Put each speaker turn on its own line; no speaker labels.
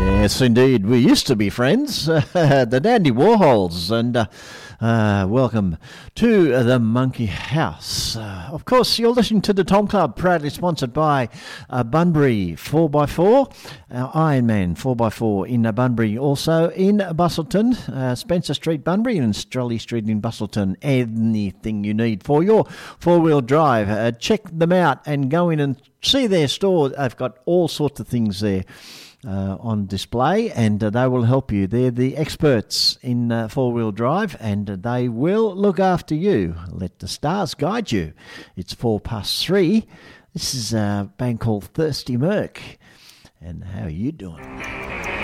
Yes, indeed. We used to be friends, the Dandy Warhols, and welcome to the Monkey House. Of course, you're listening to the Tom Club, proudly sponsored by Bunbury 4x4, Ironman 4x4 in Bunbury, also in Bustleton, Spencer Street, Bunbury, and Strelly Street in Bustleton. Anything you need for your four-wheel drive, check them out and go in and see their store. They've got all sorts of things there on display, and they will help you. They're the experts in four-wheel drive, and they will look after you. Let the stars guide you. It's 3:04. This is a band called Thirsty Merc. And how are you doing?